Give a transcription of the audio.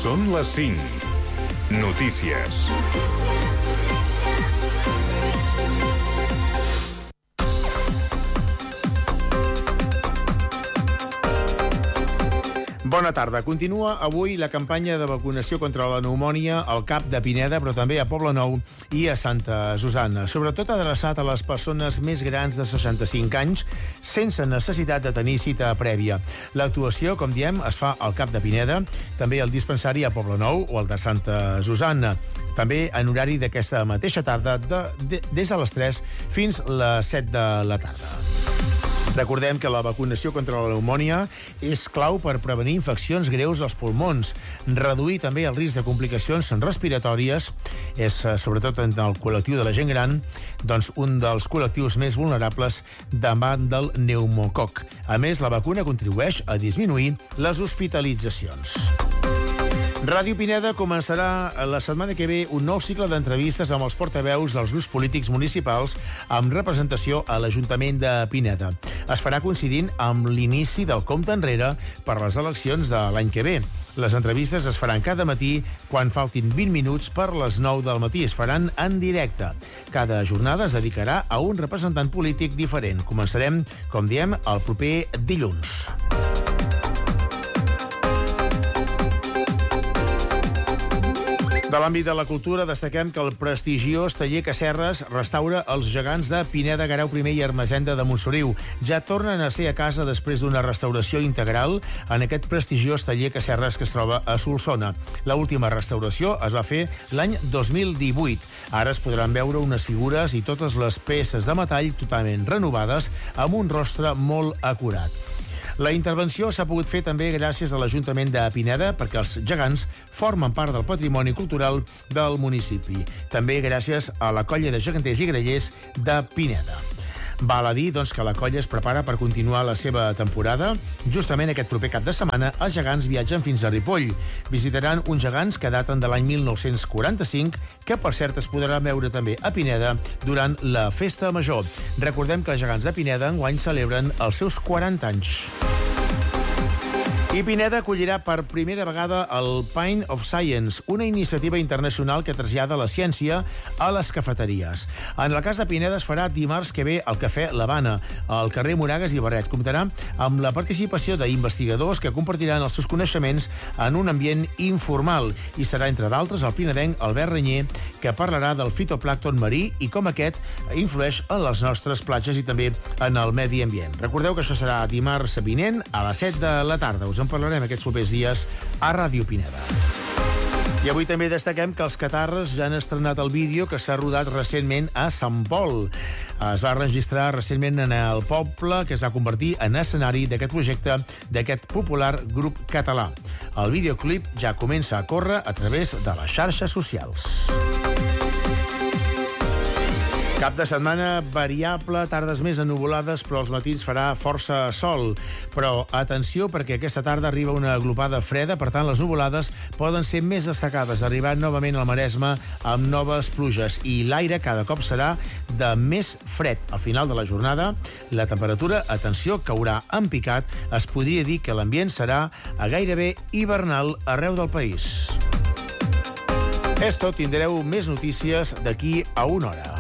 Són les 5. Notícies. Bona tarda. Continua avui la campanya de vacunació contra la pneumònia al CAP de Pineda, però també a Poblenou i a Santa Susanna. Sobretot adreçat a les persones més grans de 65 anys, sense necessitat de tenir cita prèvia. L'actuació, com diem, es fa al CAP de Pineda, també al dispensari a Poblenou o al de Santa Susanna. També en horari d'aquesta mateixa tarda, des de les 3 fins a les 7 de la tarda. Recordem que la vacunació contra la pneumònia és clau per prevenir infeccions greus als pulmons, reduir també el risc de complicacions respiratòries, és sobretot en el col·lectiu de la gent gran, doncs un dels col·lectius més vulnerables davant del pneumococ. A més, la vacuna contribueix a disminuir les hospitalitzacions. Ràdio Pineda començarà la setmana que ve un nou cicle d'entrevistes amb els portaveus dels grups polítics municipals amb representació a l'Ajuntament de Pineda. Es farà coincidint amb l'inici del compte enrere per les eleccions de l'any que ve. Les entrevistes es faran cada matí quan faltin 20 minuts per les 9 del matí. Es faran en directe. Cada jornada es dedicarà a un representant polític diferent. Començarem, com diem, el proper dilluns. De l'àmbit de la cultura, destaquem que el prestigiós taller Casserres restaura els gegants de Pineda, Garau I i Ermessenda de Montsoriu. Ja tornen a ser a casa després d'una restauració integral en aquest prestigiós taller Casserres que es troba a Solsona. L'última restauració es va fer l'any 2018. Ara es podran veure unes figures i totes les peces de metall totalment renovades amb un rostre molt acurat. La intervenció s'ha pogut fer també gràcies a l'Ajuntament de Pineda perquè els gegants formen part del patrimoni cultural del municipi. També gràcies a la colla de geganters i grallers de Pineda. Val a dir, doncs, que la colla es prepara per continuar la seva temporada. Justament aquest proper cap de setmana, els gegants viatgen fins a Ripoll. Visitaran uns gegants que daten de l'any 1945, que per cert es podrà veure també a Pineda durant la Festa Major. Recordem que els gegants de Pineda enguany celebren els seus 40 anys. I Pineda acollirà per primera vegada el Pint of Science, una iniciativa internacional que trasllada la ciència a les cafeteries. En el cas de Pineda es farà dimarts que ve al Cafè l'Havana, al carrer Moragas i Barret. Comptarà amb la participació d'investigadors que compartiran els seus coneixements en un ambient informal. I serà, entre d'altres, el pinedenc Albert Renyer, que parlarà del fitoplàncton marí i com aquest influeix en les nostres platges i també en el medi ambient. Recordeu que això serà dimarts vinent a les 7 de la tarda. Us en parlarem aquests propers dies a Ràdio Pineda. I avui també destaquem que els catarres ja han estrenat el vídeo que s'ha rodat recentment a Sant Pol. Es va registrar recentment en el poble que es va convertir en escenari d'aquest projecte d'aquest popular grup català. El videoclip ja comença a córrer a través de les xarxes socials. Cap de setmana variable, tardes més ennuvolades, però als matins farà força sol. Però atenció, perquè aquesta tarda arriba una glopada freda, per tant les nuvolades poden ser més destacades, arribant novament al Maresme amb noves pluges i l'aire cada cop serà de més fred. Al final de la jornada, la temperatura, atenció, caurà en picat. Es podria dir que l'ambient serà a gairebé hivernal arreu del país. És tot, tindreu més notícies d'aquí a una hora.